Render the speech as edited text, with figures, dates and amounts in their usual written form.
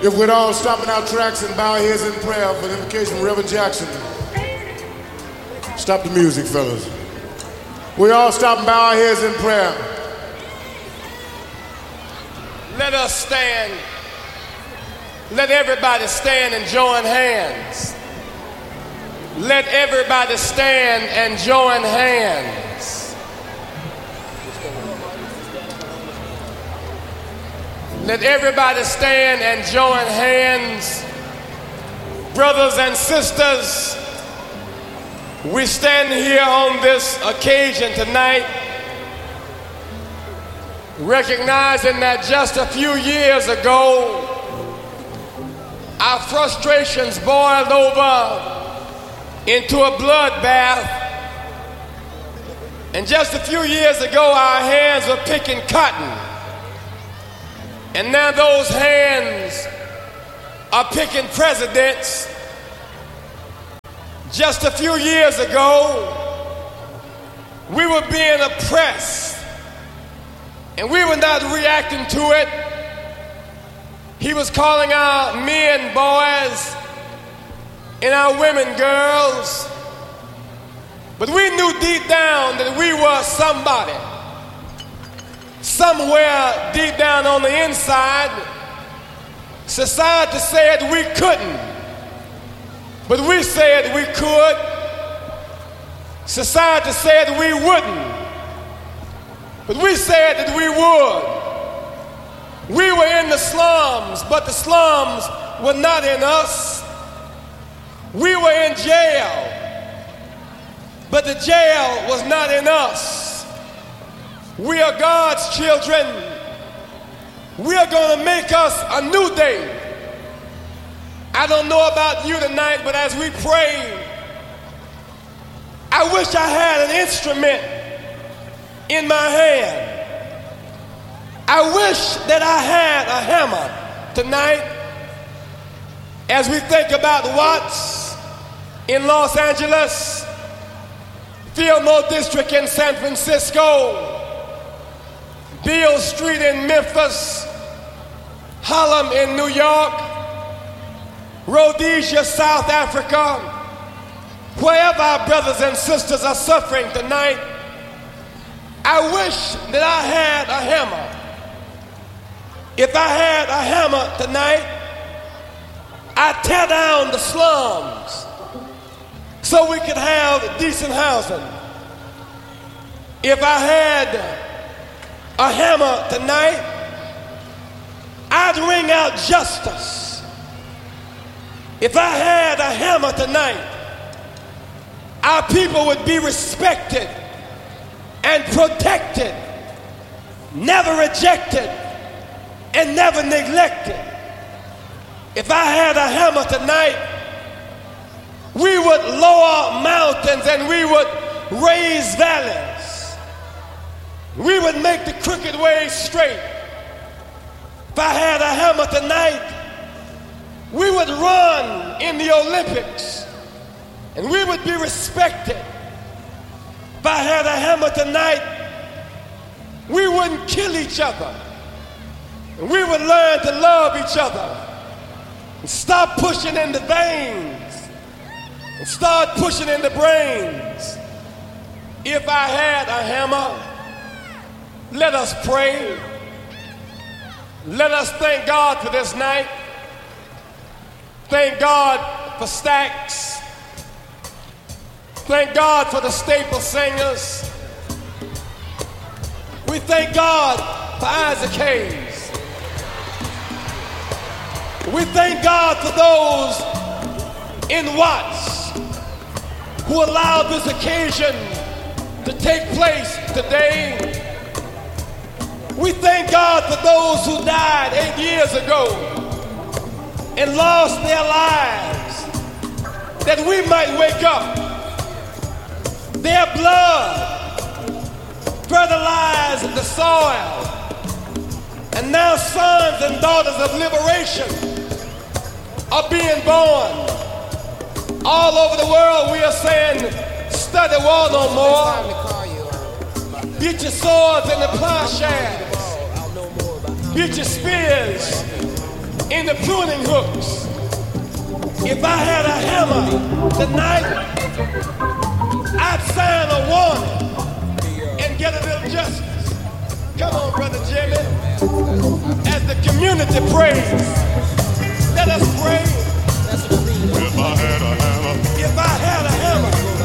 If we'd all stop in our tracks and bow our heads in prayer for the invocation of Reverend Jackson. Stop the music, fellas. We all stop and bow our heads in prayer. Let us stand. Let everybody stand and join hands. Let everybody stand and join hands. Let everybody stand and join hands. Brothers and sisters, we stand here on this occasion tonight, recognizing that just a few years ago, our frustrations boiled over into a bloodbath. And just a few years ago, our hands were picking cotton. And now those hands are picking presidents. Just a few years ago, we were being oppressed, and we were not reacting to it. He was calling our men boys and our women girls, but we knew deep down that we were somebody. Somewhere deep down on the inside, society said we couldn't, but we said we could. Society said we wouldn't, but we said that we would. We were in the slums, but the slums were not in us. We were in jail, but the jail was not in us. We are God's children. We are going to make us a new day. I don't know about you tonight, but as we pray, I wish I had an instrument in my hand. I wish that I had a hammer tonight as we think about Watts in Los Angeles, Fillmore District in San Francisco, Beale Street in Memphis, Harlem in New York, Rhodesia, South Africa, wherever our brothers and sisters are suffering tonight. I wish that I had a hammer. If I had a hammer tonight, I'd tear down the slums so we could have decent housing. If I had a hammer tonight, I'd ring out justice. If I had a hammer tonight, our people would be respected and protected, never rejected and never neglected. If I had a hammer tonight, we would lower mountains and we would raise valleys. We would make the crooked ways straight. If I had a hammer tonight, we would run in the Olympics and we would be respected. If I had a hammer tonight, we wouldn't kill each other and we would learn to love each other and stop pushing in the veins and start pushing in the brains. If I had a hammer, let us pray. Let us thank God for this night. Thank God for Stax. Thank God for the staple singers. We thank God for Isaac Hayes. We thank God for those in Watts who allowed this occasion to take place today. We thank God for those who died 8 years ago and lost their lives, that we might wake up. Their blood fertilized the soil, and now sons and daughters of liberation are being born. All over the world we are saying, study war no more. Get your swords and the plowshares. Get your spears in the pruning hooks. If I had a hammer tonight, I'd sign a warning and get a little justice. Come on, Brother Jimmy. As the community prays,